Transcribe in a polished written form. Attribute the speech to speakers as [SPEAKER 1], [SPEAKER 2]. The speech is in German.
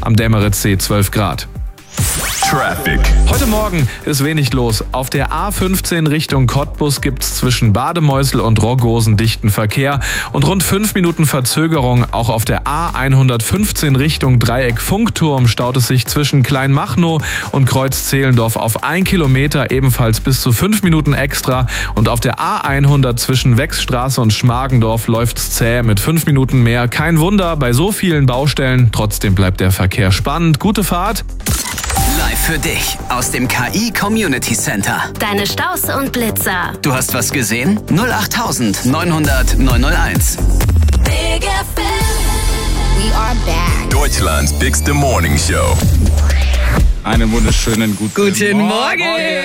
[SPEAKER 1] am Dämeritzsee 12 Grad.
[SPEAKER 2] Traffic.
[SPEAKER 1] Heute Morgen ist wenig los. Auf der A15 Richtung Cottbus gibt's zwischen Bademäusel und Rogosen dichten Verkehr und rund 5 Minuten Verzögerung. Auch auf der A115 Richtung Dreieck Funkturm staut es sich zwischen Kleinmachnow und Kreuz-Zehlendorf auf 1 Kilometer, ebenfalls bis zu 5 Minuten extra. Und auf der A100 zwischen Wechsstraße und Schmargendorf läuft's zäh mit 5 Minuten mehr. Kein Wunder bei so vielen Baustellen. Trotzdem bleibt der Verkehr spannend. Gute Fahrt.
[SPEAKER 3] Live für dich aus dem KI Community Center.
[SPEAKER 4] Deine Staus und Blitzer.
[SPEAKER 3] Du hast was gesehen? 08900 901.
[SPEAKER 4] Big FM. We are back.
[SPEAKER 2] Deutschlands bigste Morning Show.
[SPEAKER 5] Einen wunderschönen guten
[SPEAKER 3] Morgen.